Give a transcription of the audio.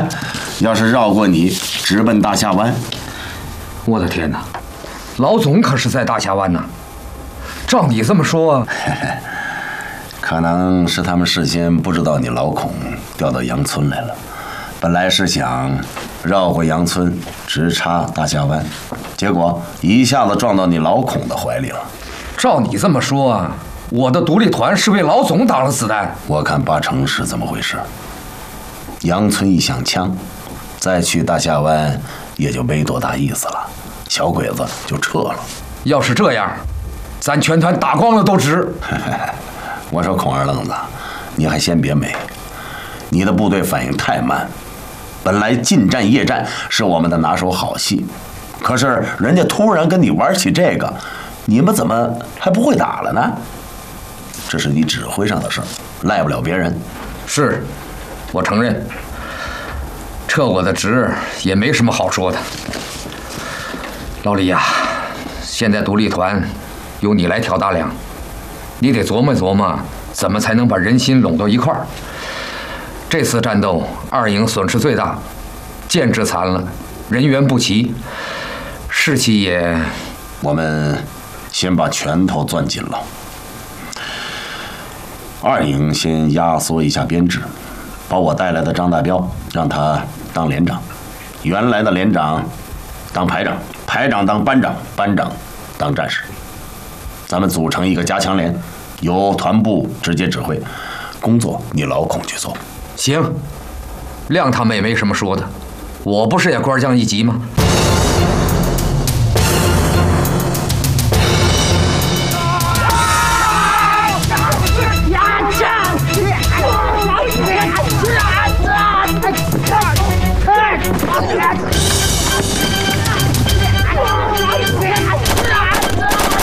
要是绕过你，直奔大夏湾。 我的天哪，老总可是在大夏湾呢。照你这么说， 可能是他们事先不知道你老孔调到杨村来了，本来是想绕过杨村，直插大夏湾，结果一下子撞到你老孔的怀里了。 照你这么说，我的独立团是为老总挡了子弹？ 我看八成是这么回事。杨村一响枪，再去大夏湾也就没多大意思了，小鬼子就撤了。 要是这样，咱全团打光了都值。 我说孔二愣子，你还先别美，你的部队反应太慢。本来近战夜战是我们的拿手好戏，可是人家突然跟你玩起这个，你们怎么还不会打了呢？这是你指挥上的事儿，赖不了别人。 是，我承认，撤我的职也没什么好说的。老李呀，现在独立团由你来挑大梁，你得琢磨琢磨，怎么才能把人心拢到一块儿。这次战斗，二营损失最大，建制残了，人员不齐，士气也…… 我们先把拳头攥紧了。二营先压缩一下编制，把我带来的张大彪让他当连长，原来的连长当排长，排长当班长，班长当战士。咱们组成一个加强连，由团部直接指挥，工作你老孔去做。 行，亮他们也没什么说的，我不是也官降一级吗？